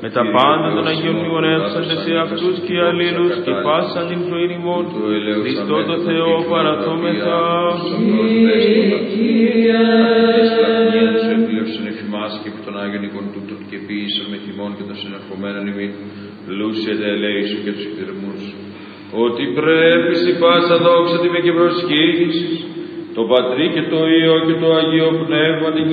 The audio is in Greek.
με τα πάντα των Αγίων μνημονεύσαντε σε αυτούς και αλλήλους και πάσαν την ζωή ημών, Χριστό το Θεό παραθόμεθα. Και από τον Άγιον οίκον τούτον και ποιήσαν με τιμών και των συνερχομένων ημίν, πλούσια δε ελέησου και τους εκδερμούς σου. Ότι πρέπει η πάσα δόξα τιμή και προσχήνησης, το Πατρί και το Υιό και το Αγίο Πνεύμα την